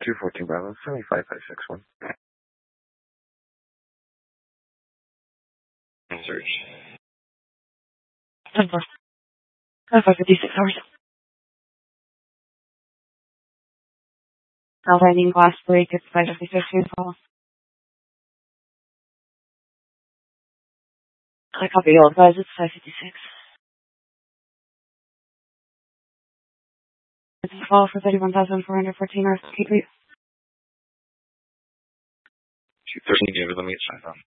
214 Bravo, 75561. Search. 56 hours. Self-hiding glass break, it's 556 call. I copy all guys, it's 556. It's a call for 31,414 North Street. 213, give it, let me sign on.